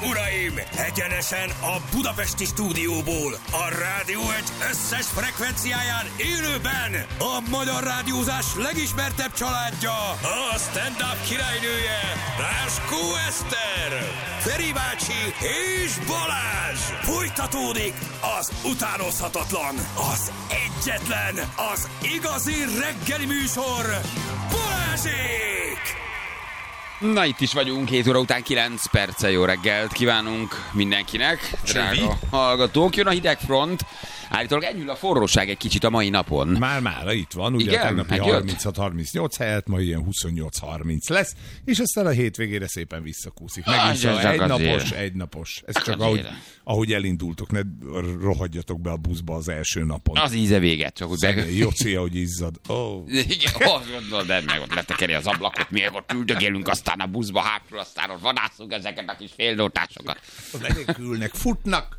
uraim, egyenesen a budapesti stúdióból, a Rádió Egy összes frekvenciáján élőben a magyar rádiózás legismertebb családja, a stand-up királynője, Ráskó Eszter, Feri bácsi és Balázs. Folytatódik az utánozhatatlan, az egyetlen, az igazi reggeli műsor, Balázsék! Na, itt is vagyunk, 7 óra után 9 perccel jó reggelt kívánunk mindenkinek. Drága hallgatók, jön a hidegfront. Állítólag enyhül a forróság egy kicsit a mai napon. Már itt van, ugye igen? tegnapi 36-38 helyett ma ilyen 28-30 lesz, és aztán a hétvégére szépen visszakúszik. Megint egynapos. Ez csak ahogy elindultok, ne rohadjatok be a buszba az első napon. Az íze véget, csak úgy Jóci, ahogy izzad. Oh. Igen, de meg ott letekeri az ablakot, mi ott üldögélünk aztán a buszba hátul, aztán ott vadászunk ezeket a kis félnótásokat. Menekülnek, futnak.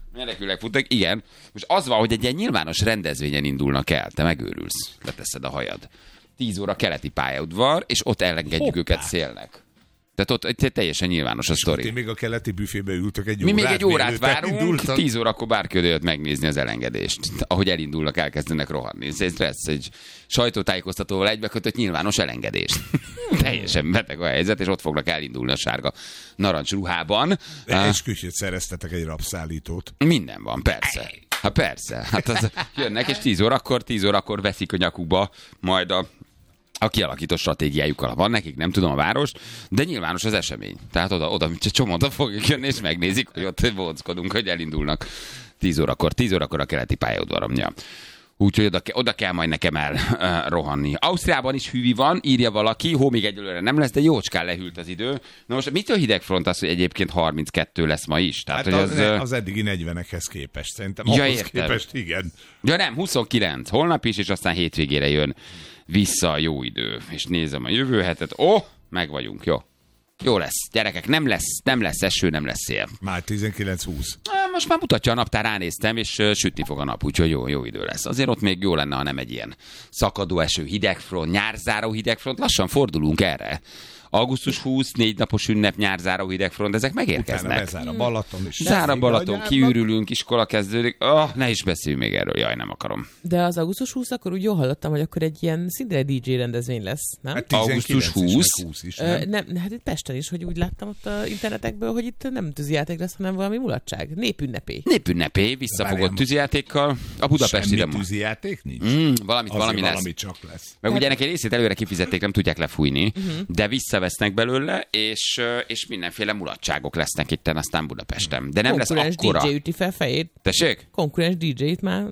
Igen. Most az van, hogy egy ilyen nyilvános rendezvényen indulnak el, te megőrülsz, leteszed a hajad. 10 óra keleti pályaudvar, és ott elengedjük őket szélnek. Tehát ott teljesen nyilvános a sztori. Én még a keleti büfébe ültök egy órát. Mi még egy órát várunk, 10 órakor bárki jött megnézni az elengedést. Ahogy elindulnak, elkezdenek rohanni. Ez lesz egy sajtótájékoztatóval egybekötött nyilvános elengedést. Teljesen beteg a helyzet, és ott fognak elindulni a sárga narancs ruhában. Esküsét szereztetek egy rabszállítót. Minden van, persze. Hát persze. Hát az jönnek, és 10 órakor veszik a nyakukba majd a kialakított stratégiájukkal van nekik, nem tudom a város, de nyilvános az esemény. Tehát oda csomóta fogjuk jönni, és megnézik, hogy ott vóckodunk, hogy elindulnak 10 órakor a keleti pályaudvaron. Ja. Úgyhogy oda kell majd nekem rohanni. Ausztriában is hűvi van, írja valaki, hó még egyelőre nem lesz, de jócskán lehűlt az idő. Na most mitől hidegfront az, hogy egyébként 32 lesz ma is? Tehát, hát hogy az eddigi 40-ekhez képest, szerintem ahhoz képest igen. Ja nem, 29, holnap is, és aztán hétvégére jön vissza a jó idő. És nézem a jövő hetet, meg vagyunk, jó. Jó lesz, gyerekek, nem lesz eső, nem lesz szél. Már 19-20. Most már mutatja a naptár, ránéztem, és sütni fog a nap, úgyhogy jó idő lesz. Azért ott még jó lenne, ha nem egy ilyen szakadó eső, hidegfront, nyárzáró hidegfront, lassan fordulunk erre. Augusztus 20, 4 napos ünnep, nyárzáró hidegfront, ezek megérkeznek. Utána bezár a Balaton is. Zár a Balaton, kiürülünk, iskola kezdődik. Ne is beszéljünk még erről, jaj, nem akarom. De az augusztus 20, akkor úgy jól hallottam, hogy akkor egy ilyen szinte DJ rendezvény lesz, nem? Hát augusztus 20 is, nem, hát itt Pesten is, hogy úgy láttam ott a internetekből, hogy itt nem tűzijáték lesz, hanem valami mulatság. Népünnepé, visszafogott tűzijátékkal. A budapesti semmi tűzijáték nincs? Valami lesz. Valami csak lesz. Meg ugye ennek egy részét előre kifizették, nem tudják lefújni, de visszavesznek belőle, és mindenféle mulatságok lesznek itten aztán Budapesten. De nem lesz akkora. Konkurens DJ üti fel fejét. Tessék? Konkurens DJ-t már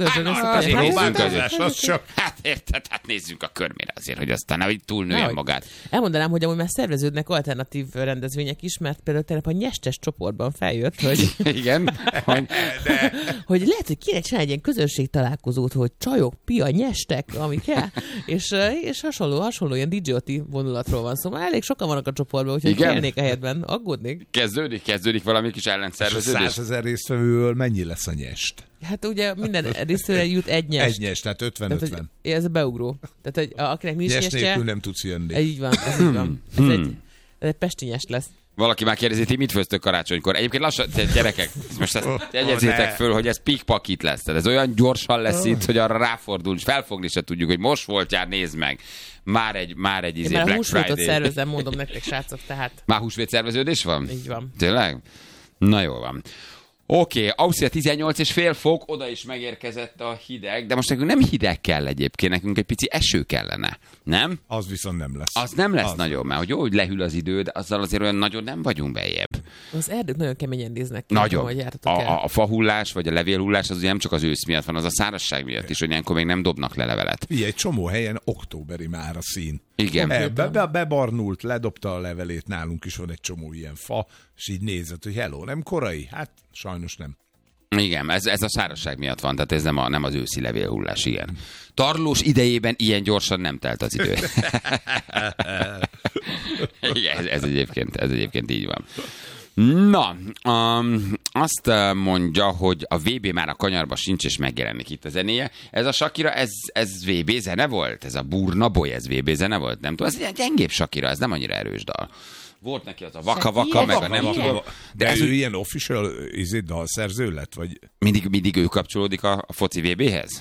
Hát érted, nézzünk a körmére azért, hogy aztán hogy túlnőjen magát. Elmondanám, hogy amúgy már szerveződnek alternatív rendezvények is, mert például tegnap a nyestes csoportban feljött, hogy igen, hogy lehet, hogy kéne csinálni egy ilyen közönségtalálkozót, hogy csajok, pia, nyestek, ami kell, és hasonló ilyen DJ-oti vonulatról van szó. Elég sokan vannak a csoportban, úgyhogy kelnék a helyetben, aggódnék. Kezdődik valami kis ellenszerveződés. 100 000 résztvevőből mennyi lesz a nyest? Hát ugye minden résztvevőre jut egy nyest. Egy nyest, tehát 50-50. Ez a beugró. Tehát, hogy akinek nincs nyest nyestje... nélkül nem tudsz jönni. Ez így van. Ez egy pesti nyest lesz. Valaki már kérdezi, hogy mit főztök karácsonykor. Egyébként lassan, gyerekek, most ezt jegyezzétek föl, hogy ez pikpakit lesz. Tehát ez olyan gyorsan lesz itt, hogy arra ráfordul, és felfogni se tudjuk, hogy most voltál, nézd meg. Már egy Black Friday. Húsvétot szervezem, mondom nektek, srácok, tehát. Már húsvét szerveződés van? Így van. Tényleg? Na jól van. Oké, Ausztria 18,5 fok, oda is megérkezett a hideg, de most nekünk nem hideg kell egyébként, nekünk egy pici eső kellene, nem? Az viszont nem lesz. Az nem lesz nagyon, mert hogy jó, hogy lehűl az idő, de azzal azért olyan nagyon nem vagyunk bejjebb. Az erdők nagyon keményen néznek ki. Nagyon. A fahullás, vagy a levélhullás az ugye nem csak az ősz miatt van, az a szárazság miatt is, hogy ilyenkor még nem dobnak le levelet. Egy csomó helyen októberi már a szín. Igen. Bebarnult, ledobta a levelét, nálunk is van egy csomó ilyen fa, és így nézett, hogy hello, nem korai? Hát sajnos nem. Igen, ez a szárazság miatt van, tehát ez nem az őszi levélhullás, igen. Tarlós idejében ilyen gyorsan nem telt az idő. Igen, ez egyébként így van. Na, azt mondja, hogy a VB már a kanyarba sincs, és megjelenik itt a zenéje. Ez a Shakira, ez VB zene volt? Ez a Burna Boy, ez VB zene volt? Nem tudom, ez egy gyengébb Shakira, ez nem annyira erős dal. volt neki az a vaka-vaka, meg a nem tudom. De ő ilyen official dalszerző lett, vagy? Mindig ő kapcsolódik a foci VB-hez?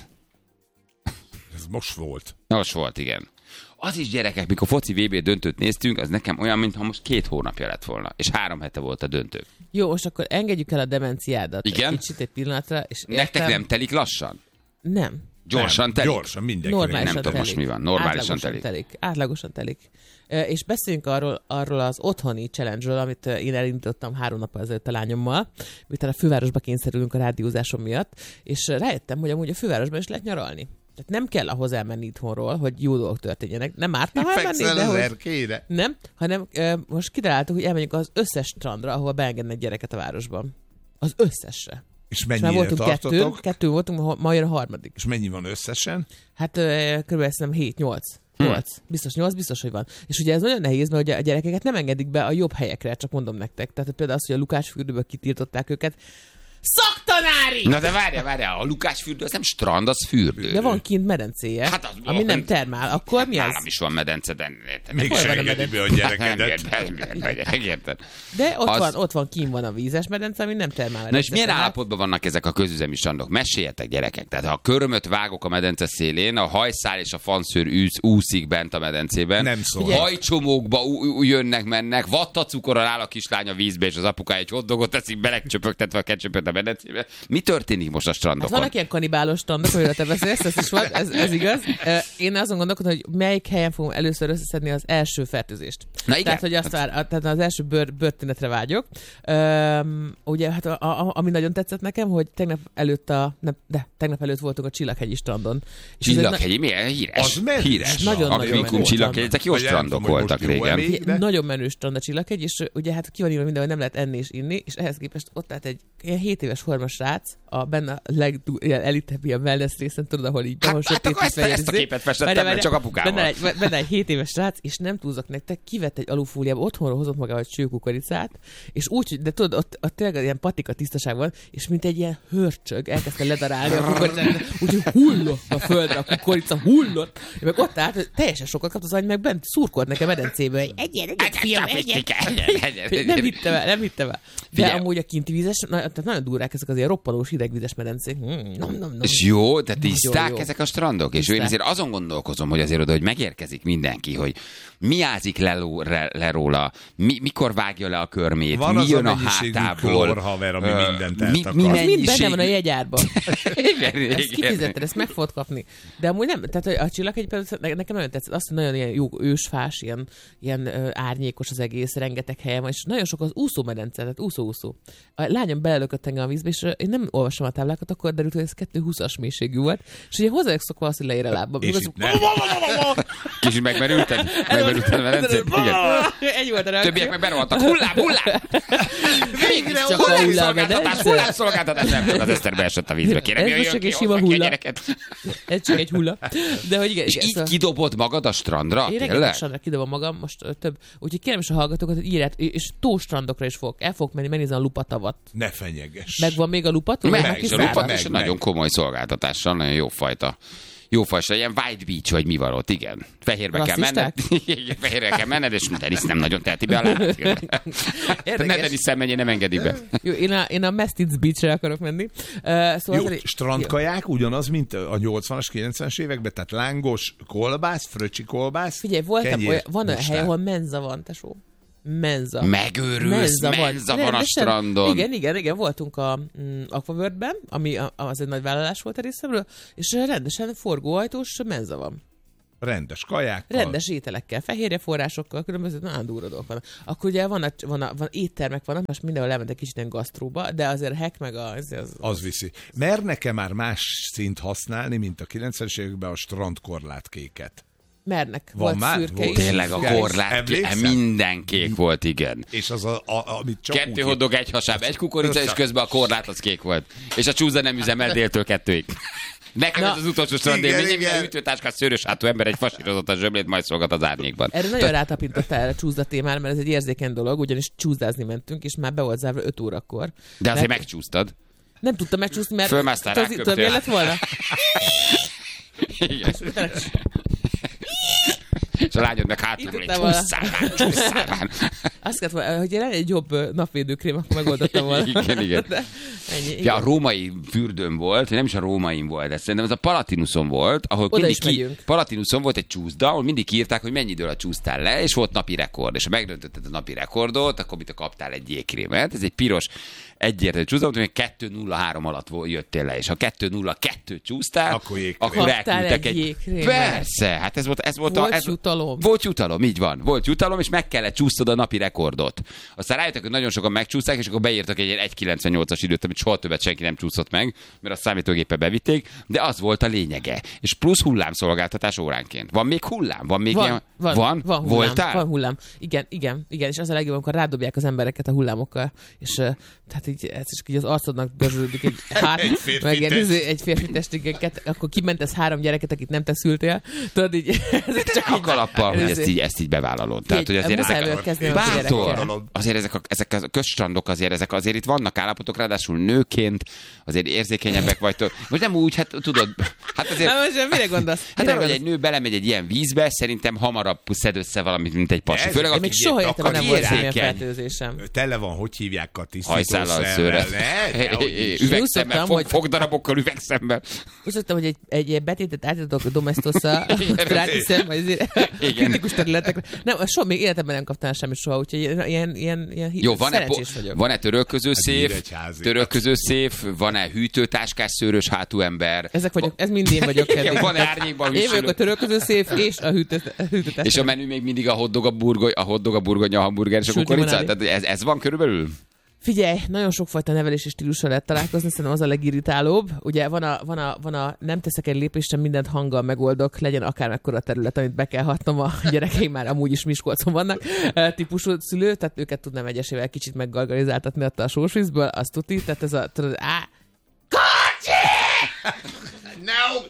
Ez most volt. Most volt, igen. Az is, gyerekek, mikor foci VB döntőt néztünk, az nekem olyan, mintha most 2 hónapja lett volna, és 3 hete volt a döntő. Jó, most akkor engedjük el a demenciádat. Igen? Egy pillanatra. És nektek nem telik lassan? Nem. Gyorsan telik? Gyorsan, mindenki. Normálisan nem tudom most mi van. Normálisan telik. Átlagosan telik. És beszéljünk arról az otthoni challenge-ről, amit én elindítottam 3 nappal ezelőtt a lányommal, miután a fővárosba kényszerülünk a rádiózásom miatt, és rájöttem, hogy amúgy a fővárosban is lehet nyaralni. Tehát nem kell ahhoz elmenni itthonról, hogy jó dolgok történjenek. Nem ártna, ha elmenni, de hogy... Nem, hanem most kitaláltuk, hogy elmenjünk az összes strandra, ahol beengednek gyereket a városban. Az összesre. És mennyire tartotok? Kettő voltunk, ma jön a 3. És mennyi van összesen? Hát körülbelül szerintem 7-8. 8. Biztos 8, biztos, hogy van. És ugye ez nagyon nehéz, mert ugye a gyerekeket nem engedik be a jobb helyekre, csak mondom nektek. Tehát például az, hogy a Lukács-fürdőből kitiltották őket. Szaktanári! Na de várjál, a Lukács-fürdő az nem strand, az fürdő. De van kint medencéje, hát ami nem termál. Akkor mi az? Nálam is van medence, de... Mégse engedi be a gyerekedet. Megérted. De ott van, kint van a vízes medence, ami nem termál medence. Na és milyen állapotban vannak ezek a közüzemi strandok? Meséljetek, gyerekek. Tehát ha a körömöt vágok a medence szélén, a hajszál és a fanszőr úszik bent a medencében. Nem szól. Hajcsomókba jönnek-mennek, vattacukorral áll a kislány a vízbe, és az apukája egy hotdogot teszik, belegcsöpögtetve a ketchupöt a medencébe. Mi történik most a strandokon? Hát vannak ilyen kanibálos strandok, amiről te beszélsz, ez is van, ez igaz. Én azon gondolkodom, hogy melyik helyen fogom először összeszedni az első fertőzést. Na igen. Tehát, hogy tehát az első bőrtünetre vágyok. Ugye, hát ami nagyon tetszett nekem, hogy tegnap előtt voltunk a Csillaghegyi strandon. Csillaghegy, milyen híres? Az híres. Nagyon Csillaghegy, ezek jó strandok voltak régen. Nagyon menő strand a Csillaghegy, és ugye hát ki van írva minden, hogy nem lehet enni és inni, és ehhez képest ott állt egy ilyen 7 éves formas srác, benne a legelitebb ilyen wellness részen, tudod, ahol így hát akkor ezt a képet festettem, mert csak apukával. Benne egy 7 éves srác, és nem túlzok nektek, kivett egy alufóliába, otthonról hozott magával egy csőkukoricát, és úgy, de tudod, ott tényleg ilyen patika tisztaság van, és mint egy ilyen hörcsög, elkezdte ledarálni a kukoricát, úgyhogy hullott a földre, a kukorica hullott, és meg ott állt, teljesen sokat kapott az any, meg bent szurkolt nekem medencébe, hogy egyet, fiam, nem hittem el. De amúgy a kinti vízes, tehát nagyon durrák ezek az ilyen roppanós hidegvizes medencék. És jó, de tiszták ezek a strandok? És én azért azon gondolkozom, hogy azért oda, hogy megérkezik mindenki, hogy mi ázik le róla, mikor vágja le a körmét, van mi jön a hátából. Van klórhaver, ami mindent eltakar. Mind benne van a jegyárban. Igen. Ezt kifizetted, ezt meg fogod kapni. De amúgy nem, tehát a Csillaghegy például nekem nagyon tetszett, azt, hogy nagyon ilyen jó ősfás, ilyen árnyékos az egész, rengeteg helyen van, és nagyon sok az úszómedence, tehát úszó. A lányom belelökött engem a vízbe, és én nem olvastam a táblákat, akkor derült, hogy ez 2,20-as mélységű volt, és ugye hozzájuk szokva azt, hogy leér a lábba. Kicsit megmerülted a medencét? Egy volt a reakció. Többiek meg berohantak. Hullám! Végre csak a hullámedence. Hullámszolgáltatás nem tud, az Eszterbe esett a vízbe. Kérem, jöjjön ki, hozzá ki a gyereket. Ez csak egy hulla. De hogy igen, és így kidobod magad a strandra? Én rengeteg strandra kidobom magam, most több. Úgyhogy kérem is a hallgatókat, hogy írját, és tóstrandokra is el fogok menni, megnézni a Lupatavat. Ne fenyeges. Megvan még a Lupat? Meg a Lupat is nagyon komoly szolgáltatással, nagyon jó fajta. Jó fajta, ilyen White Beach, vagy mi van ott, igen. Fehérbe kell menned, és Denis nem nagyon teheti be a lábat. Ne Denis szemmenjé, nem engedik be. Jó, én a Mestiz Beach-re akarok menni. Szóval jó, strandkaják ugyanaz, mint a 80-as, 90-es években, tehát lángos kolbász, fröcsi kolbász. Figyelj, van olyan hely, ahol menza van, tesó. Menza. Megőrülsz, menza van a strandon. Igen, voltunk a Aquaworld-ben, ami az egy nagy vállalás volt a részemről, és rendesen forgóajtós menza van. Rendes kajákkal. Rendes ételekkel, fehérje forrásokkal, különböző nagyon durva dolgok vannak. Akkor ugye van éttermek vannak, most mindenhol lementek kicsit ilyen gasztróba, de azért a hack meg az viszi. Mernek-e már más szint használni, mint a 90-es években a strandkorlátkéket? Mernek. Van már? Szürke is. Tényleg a korlát, minden kék volt, igen. És az amit csak 2 hotdog, 1 hasáb, 1 kukorica, és közben a korlát az kék volt. És a csúza nem üzemel déltől 2-ig. Nekem ez az utolsó strandélményem, ilyen ütőtáskás szőrös hátú ember egy fasírozott a zsömlét, majd szolgat az árnyékban. Erre nagyon rátapintottál a csúszda témára, mert ez egy érzékeny dolog, ugyanis csúszdázni mentünk, és már be volt zárva 5 órakor. De azért megcsúsztad. Nem tudtam megcsúszni, mert... Fölmásztál rá, tudod, miért lett volna? Igen. És a lányod meg hátulról egy csúszál már. Azt kellett, hogy lenne egy jobb napvédőkrém, akkor megoldottam volna. Igen. Ennyi, ja, a római fürdőn volt, nem is a rómain volt, ez szerintem ez a Palatinuson volt, ahol Palatinuson volt egy csúszda, ahol mindig írták, hogy mennyi idő alatt csúsztál le, és volt napi rekord, és ha megdöntötted a napi rekordot, akkor mit kaptál egy jégkrémet. Ez egy piros egyértelmű csúszda, hogy 2:03 alatt jöttél le, és ha 2:02 csúsztál, akkor elküldtek egy persze, hát ez volt jutalom. Volt jutalom, így van. Volt jutalom, és meg kellett csúsznod a napi rekordot. Aztán rájöttek, hogy nagyon sokan megcsúszták, és akkor beírtak egy 1:98-as időt, amit soha többet senki nem csúszott meg, mert a számítógépe bevitték, de az volt a lényege. És plusz hullámszolgáltatás óránként. Van még hullám? Van még ilyen? Van hullám. Voltál? Van hullám. Igen. És az a legjobb, amikor rádobják az embereket a hullámokkal, és tehát ez is így az arcodnak dörzsölődik egy meg egy férfi testéket, akkor kimentesz 3 gyereket, akit nem te szültél. Tudod így... Csak a kalappal, hogy ezt így bevállalod. Tehát, hogy azért ezek bátor. Azért ezek a közstrandok azért itt vannak állapotok, ráadásul nőként azért érzékenyebbek vagytok. Most nem úgy, hát tudod, hát azért... Most mire gondolsz? Hát arra, hogy egy nő belemegy egy ilyen vízbe, szerintem hamarabb szed össze valamit, mint egy pasi. Főleg még soha életemben nem volt ilyen fertőzésem. Tele van, hogy hívják a hajszállal szőre. Üvegszemmel, fogdarabokkal üvegszemmel. Úgy szoktam, hogy egy betétet átadok a Domestosszal, rátiszem, vagy kritikus területekre. Nem, soha még életemben nem kaptam semmit soha, úgyhogy ilyen jó, szerencsés vagyok. Van-e törölköző széf, van-e hűtőtáskás szőrös hátú ember? Ezek vagyok, ez mind én vagyok. Van-e árnyékban én vagyok a törölköző széf és a hűtőtáskás. És a menü még mindig a hotdog, a burgonya, a hamburger és a kukorica? Tehát ez van körülbelül? Figyelj, nagyon sokfajta nevelési stílusra lehet találkozni, szerintem az a legirritálóbb. Ugye van a nem teszek egy lépést, sem mindent hanggal megoldok, legyen akármekkora terület, amit be kell hatnom, a gyerekeim már amúgy is Miskolcon vannak, típusú szülő, tehát őket tudnám egyesével kicsit meggargalizáltatni attól a sósvízből, azt tuti, tehát ez a, tudod, Karcsi! No!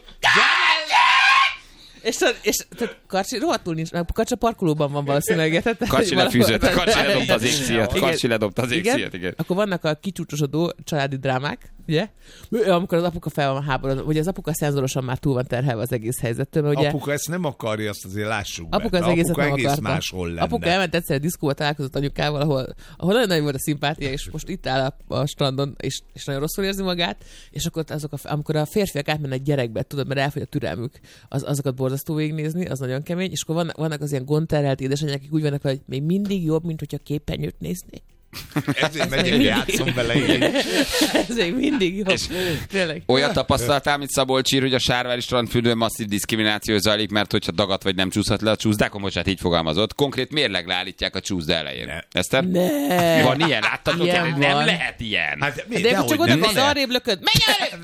És tehát Karcsi rohadtul nincs, Karcsi a parkolóban van valószínűleg. Karcsi lefűzött, Karcsi ledobta az égszíjat, igen. Akkor vannak a kicsúcsosodó családi drámák, ugye? Amikor az apuka fel van háborodva, ugye az apuka szenzorosan már túl van terhelve az egész helyzettől. Ugye, apuka ezt nem akarja, azt azért lássuk be. Apuka az egész máshol lenne. Apuka elment egyszer a diszkóba, találkozott anyukával, ahol nagyon nagy volt a szimpátia, és most itt áll a strandon, és nagyon rosszul érzi magát, és akkor amikor a férfiak átmennek gyerekbe, tudod, mert elfogy a türelmük, azokat borzasztó végignézni, az nagyon kemény, és akkor vannak az ilyen gondterhelt édesanyák, akik úgy vannak, hogy még mindig jobb, mint hogyha képernyőt néznék. Ezért megyek, játszom vele. Ez még mindig jobb. Tényleg. Olyat tapasztaltál, mint Szabolcs ír, hogy a Sárvári strandfürdőn masszív diszkrimináció zajlik, mert hogyha dagat vagy nem csúszhat le a csúszdákon, most hát így fogalmazott, konkrét mérlegre állítják a csúszda elején. Eszter? Ne. Van ilyen? Láttatok? Ilyen nem van. lehet ilyen. Hát, de akkor csak oda az arrébb lököd. Menj el!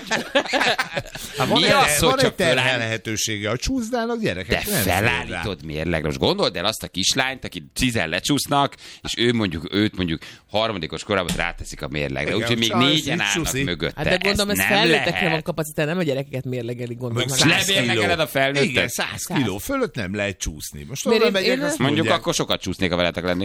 Takarodj! Van egy terhel lehetősége a csúszdának, gyerekek. De felállítod mérlegre. Most gondold el azt a kislányt, akit 10-en lecsúsznak, és őt mondjuk harmadikos korában ráteszik a mérlegre. Úgyhogy még 4-en állnak mögötte. Hát de gondolom, ez felnőttekre van kapacitás, nem a gyerekeket mérlegeli, gondolom. Lemérlegeled a felnőttet? Igen, 100 kiló fölött nem lehet csúszni. Most oda megyek, azt mondjuk akkor sokat csúsznék, ha veletek lenni.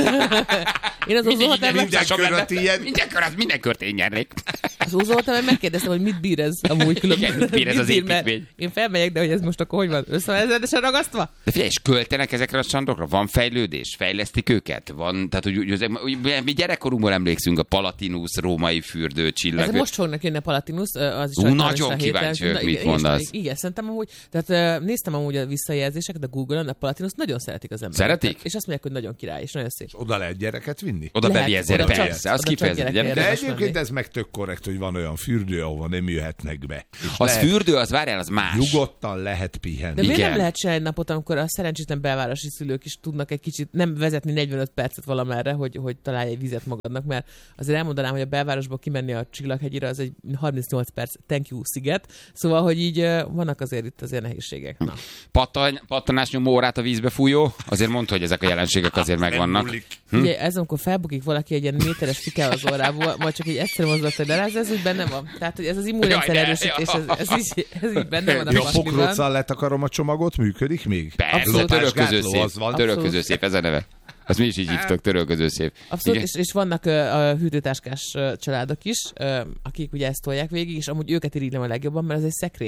Én az úzóhotelben... Minden kört én nyernék. Az úzóhotelben megkérdeztem, hogy mit bír ez amúgy különböző. Mit bír ez az építmény? Én felmegyek, de hogy ez most akkor hogy van? Összevezedesen ragasztva? De figyelj, és költenek ezekre a strandokra? Van fejlődés? Fejlesztik őket? Van, tehát hogy mi gyerekkorunkból emlékszünk a Palatinus, római fürdő, csillag. Ez most fognak jönni a Palatinus, az is nagyon kíváncsi vagyok, mit mondasz. Igen, szerintem amúgy, tehát néztem amúgy a visszajelzéseket a Google-on, a Palatinus nagyon szeretik az emberek. Szeretik? És azt mondják, hogy nagyon király, és nagyon szép. És oda lehet gyereket vinni? Oda beviezél, persze, az kifejezetten gyerek. De egyébként ez meg tök korrekt, hogy van olyan fürdő, ahova nem jöhetnek be. Az fürdő, az várjál, az más. Nyugodtan lehet pihenni. De miért nem lehet se egy napot, amikor a szerencsétlen belvárosi szülők is tudnak egy kicsit nem vezetni 45 percet valamerre, hogy találj egy vizet magadnak, mert azért elmondanám, hogy a belvárosból kimenni a Csillaghegyire, az egy 38 perc thank you sziget, szóval, hogy így vannak azért itt azért nehézségek. Na. Pattanás nyomó órát a vízbe fújó, azért mondta, hogy ezek a jelenségek azért megvannak. Ugye ez, amikor felbukik valaki egy ilyen méteres fikával az órából, majd csak egy egyszerű mozdulat, de ez úgy benne van. Tehát, hogy ez az immunrendszer erősítés, ez így benne van a pakliban. A pokróccal letakarom a csomagot, működik még? Persze, törölköző szép, ez a neve. Azt mi is így hívtak, törölköző szép. Abszolút, és vannak a hűtőtáskás családok is, akik ugye ezt tolják végig, és amúgy őket irigylem a legjobban, mert ez egy szekrény.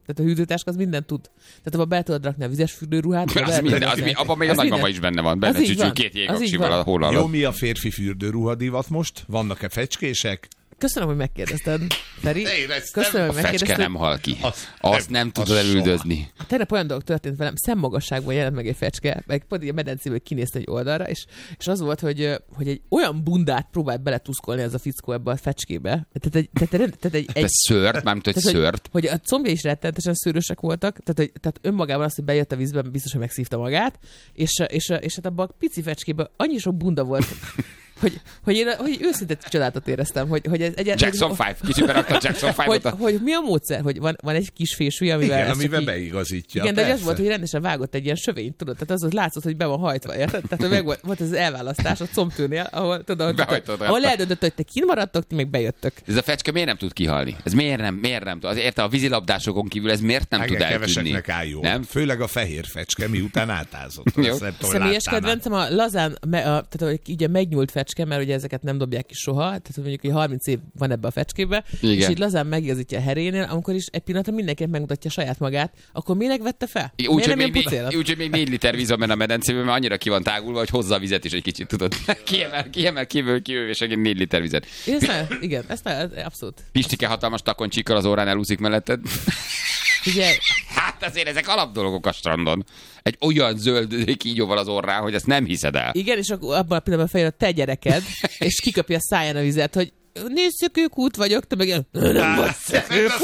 Tehát a hűtőtáska az mindent tud. Tehát abban be tudod rakni a vizes fürdőruhát. Abban még a nagymama is benne van. Benne csücsül 2 jégaksival a hol alatt. Jó, mi a férfi fürdőruha divat most? Vannak-e fecskések? Köszönöm, hogy megkérdezted, Feri. Köszönöm, hogy megkérdezted. A fecske nem hal ki. Azt nem tudod elüldözni. Tegnap olyan dolog történt velem, szemmagasságban jelent meg egy fecske, meg pont a medencéből kinézte egy oldalra, és az volt, hogy egy olyan bundát próbált beletuszkolni ez a fickó ebbe a fecskébe. Tehát szőrt, mármint, hogy szőrt. Hogy a combja is rettenetesen szőrösek voltak, tehát önmagában azt, hogy bejött a vízbe, biztos, hogy megszívta magát, és hát abban a pici fecskében annyi sok bunda volt, hogy én őszintén csodálatot éreztem, hogy ez egyáltalán... Jackson 5, kicsibe rakta Jackson 5-ot. Hogy mi a módszer, hogy van egy kis fésű, amivel beigazítja. Igen, de az volt, hogy rendesen vágott egy ilyen sövényt, tudod, tehát az látszott, hogy be van hajtva, érted? Tehát volt az elválasztás a combtőnél, ahol eldöntött, hogy te kint maradtok, ti meg bejöttök. Ez a fecske miért nem tud kihalni? Ez miért nem tud? Érte a vízilabdásokon kívül ez miért nem tud eltűnni? Keveseknek áll jó. Nem? Főleg a fehér fecske, miután átázott. Személyes kedvencem a lazán, tehát így a megnyúlt fecske, mert ugye ezeket nem dobják ki soha, tehát mondjuk, hogy 30 év van ebbe a fecskébe, igen. És így lazán megigazítja a herénél, amikor is egy pillanatra mindenkinek megmutatja saját magát, akkor minek vette fel? Úgyhogy még 4 liter víz van benne a medencében, mert annyira ki van tágulva, hogy hozza a vizet is egy kicsit, tudod. Kiemel kívül, és egy 4 liter vizet. Igen, ezt abszolút. Pistike hatalmas takoncsikkal az órán elúszik melletted. Figyelj. Hát azért ezek alapdolgok a strandon. Egy olyan zöld kígyóval az orrán, hogy ezt nem hiszed el. Igen, és akkor abban a pillanatban feljön a te gyereked, és kikapja a száján a vizet, hogy nézzük, ők út vagyok, te meg nem vagy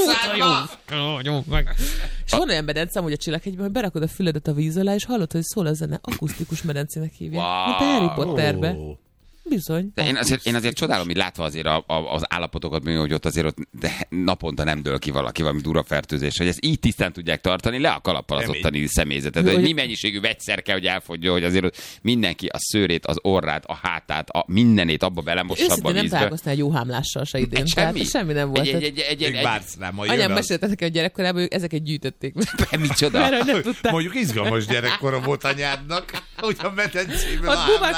vagyunk meg. És van olyan medencem, hogy a Csillaghegyben, hogy berakod a füledet a víz alá, és hallod, hogy szól a zene, akusztikus medencének hívják. Mint a Harry Potterbe. Bizony. De én azért csodálom, hogy látva azért az állapotokat, hogy ott azért naponta nem dől ki valaki valami durva fertőzés, hogy ezt így tisztán tudják tartani, le a kalappal az ottani személyzetet. Hogy mi mennyiségű vegyszer kell, hogy elfogja, hogy azért mindenki a szőrét, az orrát, a hátát, a mindenét abba belemossa abba a vízbe. Nem találkoztál egy jó hámlással se idén. Semmi nem volt. Anyám mesélte nekem a gyerekkorában, ők ezeket gyűjtötték. Micsoda? Mondjuk izgalmas gyerekkora volt anyádnak, hogy a medencében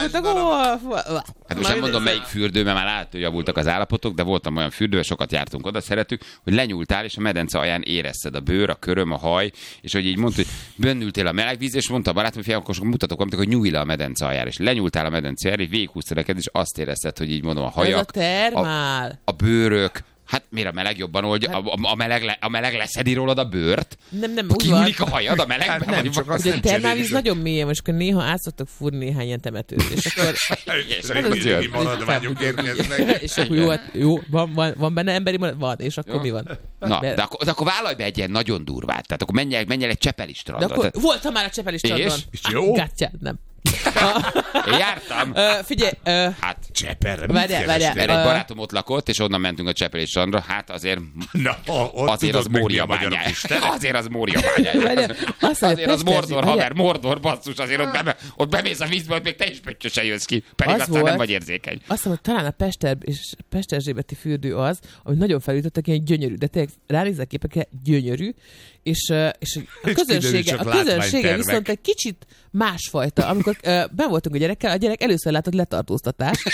Hát most nem mondom melyik fürdő, mert már látható, javultak az állapotok, de voltam olyan fürdőben, sokat jártunk oda, szeretük, hogy lenyúltál, és a medence alján érezted a bőr, a köröm, a haj, és hogy így mondta, hogy bennültél a meleg víz, és mondta a barátom, hogy akkor mutatok valamit, hogy nyújj le a medence aljára, és lenyúltál a medence aljára, és végighúztad neked, és azt érezted, hogy így mondom, a hajak, a bőrök. Hát miért a meleg jobban oldja? A meleg leszedi rólad a bőrt? Nem, kinyúlik a hajad a melegben? Nem, csak azt ugye a termálvíz nagyon mélyen, és akkor néha át szoktak fúrni néhány ilyen temetőt. És akkor... maradványok érkeznek. És akkor jó, van benne emberi maradvány? Van, és akkor mi van? Na, de akkor vállalj be egy ilyen nagyon durvát. Tehát akkor menj el egy Csepeli strandra. De akkor voltam már a Csepeli strandon. És jó? Nem. Én jártam. Figyelj. Hát Csepelre mert egy barátom ott lakott, és onnan mentünk a Csepeli strandra. Hát azért azért az Mória bányája. Azért az Mória bányája. Azért az Mordor, haver, Mordor, basszus. Azért ott bemész a vízbe, ott még te is pöttyösen jössz ki. Pedig aztán nem vagy érzékeny. Azt hiszem, hogy talán a Pesterzsébeti fürdő az, ami nagyon felütöttek, ilyen gyönyörű, de tényleg ránézek képekre gyönyörű, és a közönsége viszont egy kicsit másfajta. Amikor ben voltunk a gyerekkel, a gyerek először látott letartóztatást.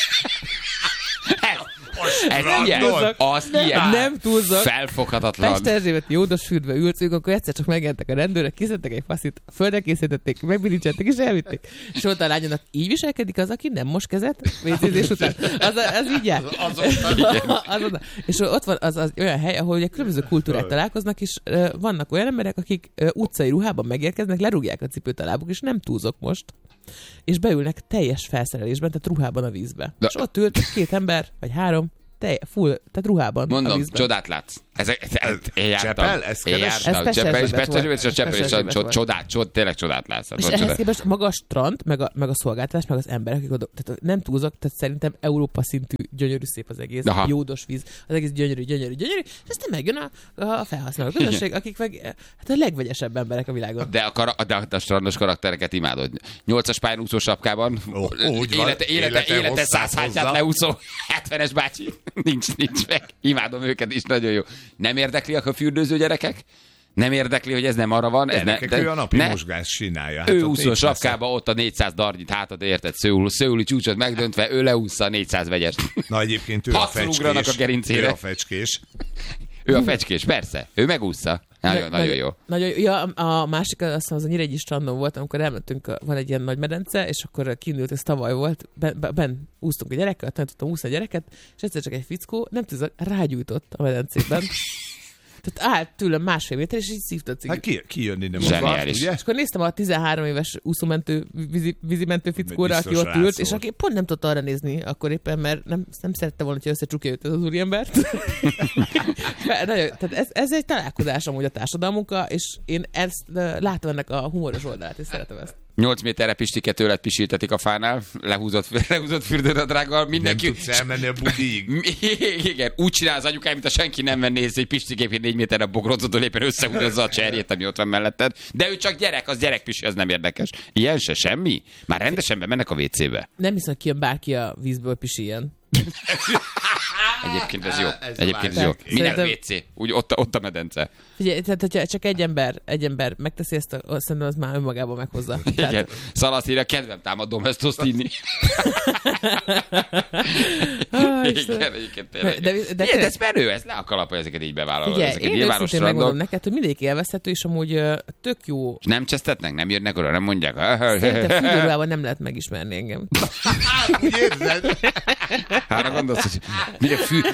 Nem túlzok. Felfoghatatlan. Pesterzsébeti Jódos fürdve ültünk, akkor egyszer csak megjelentek a rendőrök, kiszedtek egy faszit, földre készítették, megbilincseltek és elvitték. És ott a lányának így viselkedik az, aki nem mos kezet vécézés után. Az így jár. És ott van az olyan hely, ahol ugye különböző kultúrák találkoznak, és vannak olyan emberek, akik utcai ruhában megérkeznek, lerúgják a cipőt a lábuk, és nem túlzok most. És beülnek teljes felszerelésben, tehát ruhában a vízbe. És ott ült 2 ember, vagy 3, full, tehát ruhában. Mondom, a vízben. Csodát látsz. Én jártam. Csepel? Ezt keresem? Ez tényleg csodát látsz. És ehhez képest maga a strand, meg a szolgáltatás, meg az emberek, akik oda, tehát nem túlzok, tehát szerintem Európa szintű gyönyörű szép az egész. Aha. Jódos víz, az egész gyönyörű, és aztán megjön a felhasználó közösség, akik meg hát a legvegyesebb emberek a világon. De a strandos karaktereket imádod. 8-as pályán úszó sapkában, élete 100 hátját leúszó 70-es bácsi. Nincs meg. Imádom őket is, nagyon jó. Nem érdekliak a fürdőző gyerekek? Nem érdekli, hogy ez nem arra van? Ő a napi mozgás csinálja. Ő úszó sapkába, ott a 400 darnyit hátad, érted? Szőuli csúcsot megdöntve, ő leúszza a 400 vegyest. Na egyébként ő a fecskés. A gerincére. Ő a fecskés. Ő a fecskés, persze. Ő megúszza. Nagyon jó. Ja, a másik, azt hiszem, az a Nyíregyi strandon volt, amikor elmentünk, van egy ilyen nagy medence, és akkor kiindult, ez tavaly volt, ben úsztunk a gyerekkel, tanítottam úszni a gyereket, és egyszer csak egy fickó, nem tudom, rágyújtott a medencében. Tehát állt tőlem 1,5 méter, és így szívta a cigit. Hát ki jönni nem zseniális. Ugye? És akkor néztem a 13 éves úszómentő, vízimentő fickóra, aki ott ült, és aki pont nem tudta arra nézni akkor éppen, mert nem szerette volna, hogy összecsukja őt ez az úriembert. Tehát ez egy találkozás amúgy a társadalmunkkal, és én ezt látom ennek a humoros oldalát, és szeretem ezt. 8 méterre Pistike tőled pisiltetik a fánál, lehúzott fürdőnadrággal, mindenki... Nem tudsz elmenni a budig. Igen, úgy csinál az anyukáim, mint a senki nem venné észre, hogy Pistikép 4 méterre bogrózodó éppen összehúzza a cserjét, ami ott van melletted. De ő csak gyerek, az gyerekpisi, az nem érdekes. Ilyen se semmi? Már rendesen bemennek a WC-be. Nem hiszem, hogy kijön bárki a vízből pisiljen. Egyébként ez jó. Egyébként ez jó. Minek WC? Úgy ott a medence. Figyelj, tehát hogyha csak egy ember megteszi ezt, szerintem az már önmagában meghozza. Igen. Szalaszíra kedvem támadom ezt azt inni. Igen, egyébként tényleg. De ez menő, ez le a kalap, hogy ezeket így bevállalod. Figyelj, én őszintén megmondom neked, hogy mindegyik élvezhető, és amúgy tök jó. És nem csesztetnek? Nem jönnek oda? Nem mondják? Szerintem fürdőruhában nem lehet megismerni engem. Úgy érzed? Hára gondolsz, hogy mire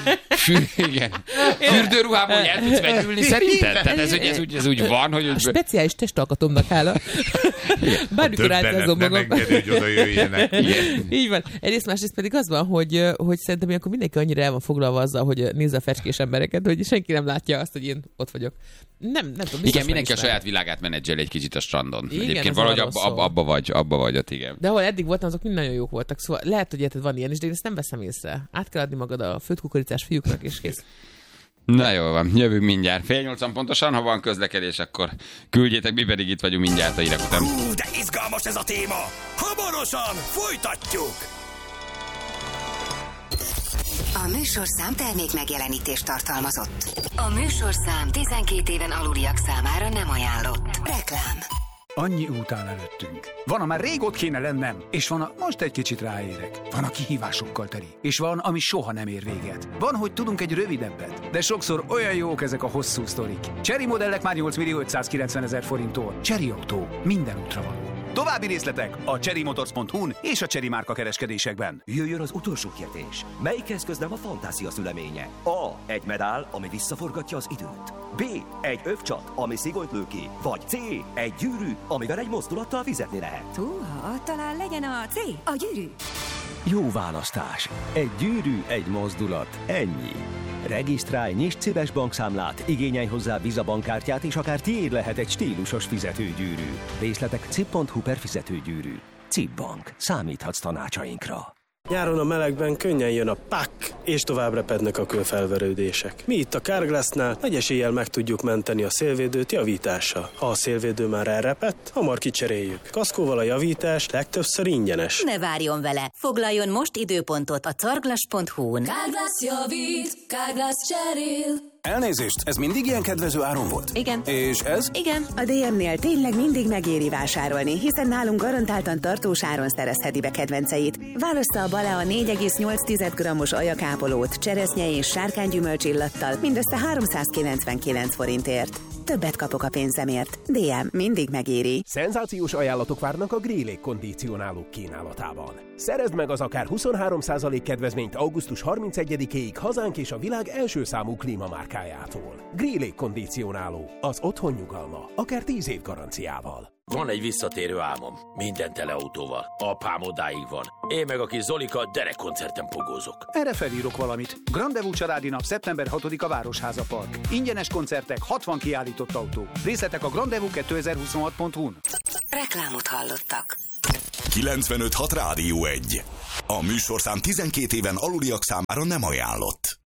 fürdőruhában el tudsz vegyülni szerinted? Tehát ez úgy van, hogy... A speciális testalkatomnak hála. Bármikor átkozom magam. Nem engedő, hogy oda jöjjenek. Így van. Egyrészt másrészt pedig az van, hogy szerintem akkor mindenki annyira el van foglalva azzal, hogy nézze a fecskés embereket, hogy senki nem látja azt, hogy én ott vagyok. Nem tudom. Igen, mindenki a saját világát menedzsel egy kicsit a strandon. Igen, egyébként valahogy abba vagy ott, igen. De ahol eddig voltam, azok mind nagyon jók voltak. Szóval lehet, hogy érted, van ilyen is, de én ezt nem veszem észre. Át kell adni magad a főtkukoricás fiúknak, és kész. Na jól van, jövünk mindjárt. 7:30 pontosan, ha van közlekedés, akkor küldjétek, mi pedig itt vagyunk mindjárt a hírek után. De izgalmas ez a téma! Hamarosan folytatjuk! A műsorszám termék megjelenítést tartalmazott. A műsorszám 12 éven aluliak számára nem ajánlott. Reklám. Annyi út áll előttünk. Van, amár rég ott kéne lennem, és van, most egy kicsit ráérek. Van, a kihívásokkal teli, és van, ami soha nem ér véget. Van, hogy tudunk egy rövidebbet, de sokszor olyan jók ezek a hosszú sztorik. Chery modellek már 8.590.000 forinttól. Chery Autó, minden útra való. További részletek a cherrymotors.hu-n és a Chery márka kereskedésekben. Jöjjön az utolsó kérdés. Melyik eszköz nem a fantázia szüleménye? A. Egy medál, ami visszaforgatja az időt. B. Egy övcsat, ami szigonyt lő ki. Vagy C. Egy gyűrű, amivel egy mozdulattal fizetni lehet. Húha, talán legyen a C. A gyűrű. Jó választás. Egy gyűrű, egy mozdulat. Ennyi. Regisztrálj, nyisd CIBES bankszámlát, igényelj hozzá Visa bankkártyát, és akár tiéd lehet egy stílusos fizetőgyűrű. Részletek cib.hu/fizetőgyűrű. CIB Bank. Számíthatsz tanácsainkra. Nyáron a melegben könnyen jön a pak, és tovább repednek a kőfelverődések. Mi itt a Carglassnál nagy eséllyel meg tudjuk menteni a szélvédőt javítással. Ha a szélvédő már elrepett, hamar kicseréljük. Kaszkóval a javítás legtöbbször ingyenes. Ne várjon vele! Foglaljon most időpontot a carglass.hu-n. Carglass javít, Carglass cserél. Elnézést, ez mindig ilyen kedvező áron volt? Igen. És ez? Igen. A DM-nél tényleg mindig megéri vásárolni, hiszen nálunk garantáltan tartós áron szerezheti be kedvenceit. Válassza a Balea 4,8 g-os ajakápolót cseresznye és sárkánygyümölcsillattal mindössze 399 forintért. Többet kapok a pénzemért. DM mindig megéri. Szenzációs ajánlatok várnak a Grillé kondicionálók kínálatában. Szerezd meg az akár 23% kedvezményt augusztus 31-ig hazánk és a világ első számú klímamárkájától. Grillé kondicionáló. Az otthon nyugalma. Akár 10 év garanciával. Van egy visszatérő álmom. Minden teleautóval. Apám odáig van. Én meg a kis Zolika derekkoncerten pogózok. Erre felírok valamit. Grandevú családi nap szeptember 6-a Városháza Park. Ingyenes koncertek, 60 kiállított autó. Részletek a grandevú2026.hu-n. Reklámot hallottak. 95.6 Rádió 1. A műsorszám 12 éven aluliak számára nem ajánlott.